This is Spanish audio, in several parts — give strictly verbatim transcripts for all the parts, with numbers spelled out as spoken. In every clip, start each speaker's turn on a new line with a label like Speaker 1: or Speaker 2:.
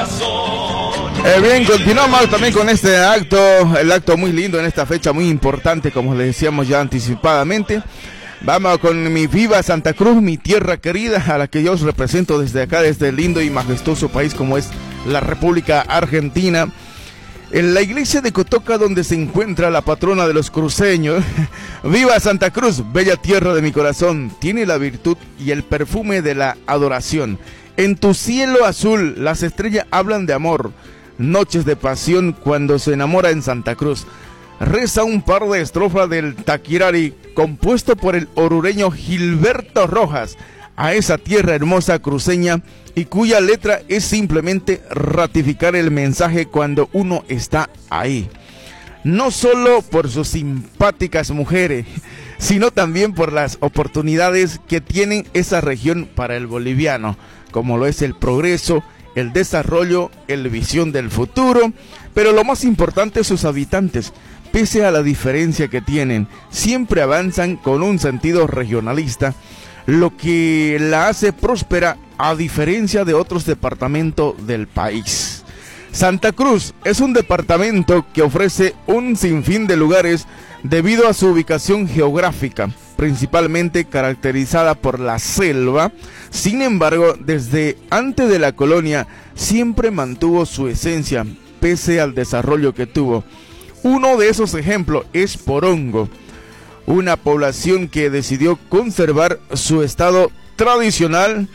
Speaker 1: Eh, bien, continuamos también con este acto, el acto muy lindo en esta fecha muy importante, como les decíamos ya anticipadamente. Vamos con mi viva Santa Cruz, mi tierra querida, a la que yo os represento desde acá, desde el lindo y majestuoso país como es la República Argentina. En la iglesia de Cotoca, donde se encuentra la patrona de los cruceños, viva Santa Cruz, bella tierra de mi corazón, tiene la virtud y el perfume de la adoración. En tu cielo azul, las estrellas hablan de amor, noches de pasión cuando se enamora en Santa Cruz. Reza un par de estrofas del Taquirari, compuesto por el orureño Gilberto Rojas, a esa tierra hermosa cruceña y cuya letra es simplemente ratificar el mensaje cuando uno está ahí. No solo por sus simpáticas mujeres, sino también por las oportunidades que tiene esa región para el boliviano, como lo es el progreso, el desarrollo, la visión del futuro, pero lo más importante, sus habitantes. Pese a la diferencia que tienen, siempre avanzan con un sentido regionalista, lo que la hace próspera a diferencia de otros departamentos del país. Santa Cruz es un departamento que ofrece un sinfín de lugares debido a su ubicación geográfica, principalmente caracterizada por la selva. Sin embargo, desde antes de la colonia siempre mantuvo su esencia, pese al desarrollo que tuvo. Uno de esos ejemplos es Porongo, una población que decidió conservar su estado tradicional,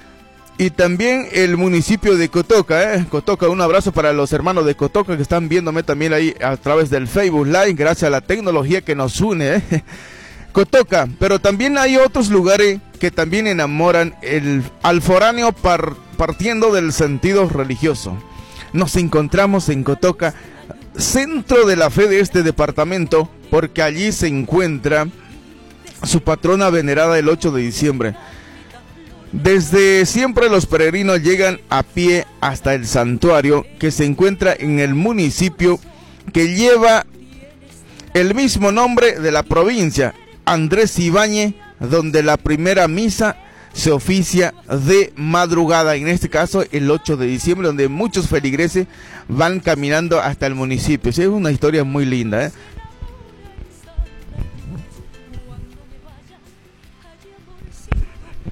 Speaker 1: y también el municipio de Cotoca, ¿eh? Cotoca, un abrazo para los hermanos de Cotoca que están viéndome también ahí a través del Facebook Live, gracias a la tecnología que nos une, ¿eh? Cotoca, pero también hay otros lugares que también enamoran el, al foráneo par, partiendo del sentido religioso. Nos encontramos en Cotoca, centro de la fe de este departamento, porque allí se encuentra su patrona venerada el ocho de diciembre. Desde siempre los peregrinos llegan a pie hasta el santuario, que se encuentra en el municipio que lleva el mismo nombre de la provincia, Andrés Ibáñez, donde la primera misa se oficia de madrugada, en este caso el ocho de diciembre, donde muchos feligreses van caminando hasta el municipio. Sí, es una historia muy linda, ¿eh?